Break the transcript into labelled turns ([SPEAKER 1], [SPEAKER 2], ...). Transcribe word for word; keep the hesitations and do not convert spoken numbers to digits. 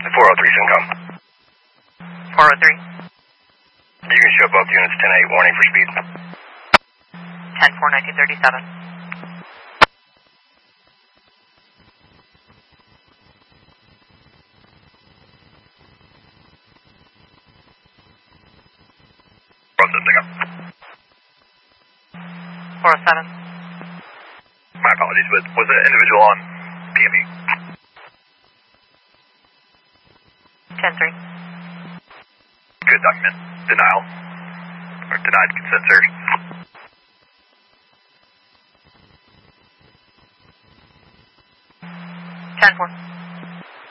[SPEAKER 1] four oh three, Syncom.
[SPEAKER 2] four oh three.
[SPEAKER 1] You can show both units ten eight, warning for speed.
[SPEAKER 2] ten four, nineteen thirty-seven.
[SPEAKER 1] Processing up.
[SPEAKER 2] four oh seven.
[SPEAKER 1] My apologies, but was the individual on P M E?
[SPEAKER 2] ten three.
[SPEAKER 1] Good document. Denial. Or denied consent search.
[SPEAKER 2] ten four.